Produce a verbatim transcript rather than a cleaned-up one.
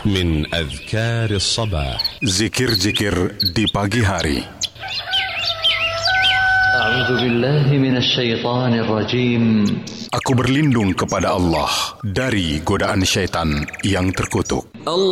من أذكار الصباح. Zikir-zikir di pagi hari. أعوذ بالله من الشيطان الرجيم. Aku berlindung kepada Allah dari godaan syaitan yang terkutuk.